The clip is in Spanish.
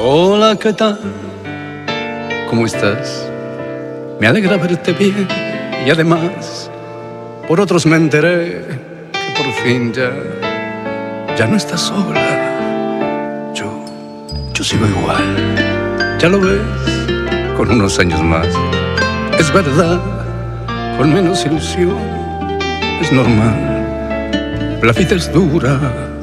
Hola, ¿qué tal? ¿Cómo estás? Me alegra verte bien y además por otros me enteré que por fin ya no estás sola. Yo sigo igual, ya lo ves, con unos años más. Es verdad, con menos ilusión, es normal. La vida es dura